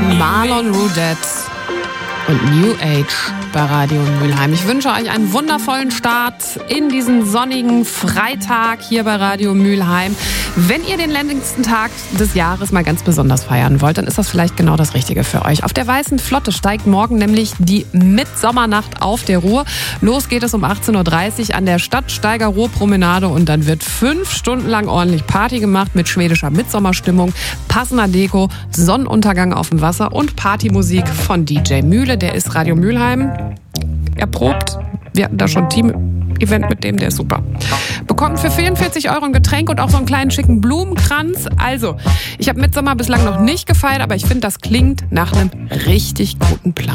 Marlon Rudet und New Age bei Radio Mülheim. Ich wünsche euch einen wundervollen Start in diesen sonnigen Freitag hier bei Radio Mülheim. Wenn ihr den längsten Tag des Jahres mal ganz besonders feiern wollt, dann ist das vielleicht genau das Richtige für euch. Auf der Weißen Flotte steigt morgen nämlich die Mitsommernacht auf der Ruhr. Los geht es um 18.30 Uhr an der Stadtsteiger Ruhrpromenade und dann wird 5 Stunden lang ordentlich Party gemacht mit schwedischer Mitsommerstimmung, passender Deko, Sonnenuntergang auf dem Wasser und Partymusik von DJ Mühle. Der ist Radio Mülheim erprobt. Wir hatten da schon ein Team-Event mit dem, der ist super. Bekommt für 44 € ein Getränk und auch so einen kleinen schicken Blumenkranz. Also, ich habe Mitsommer bislang noch nicht gefeiert, aber ich finde, das klingt nach einem richtig guten Plan.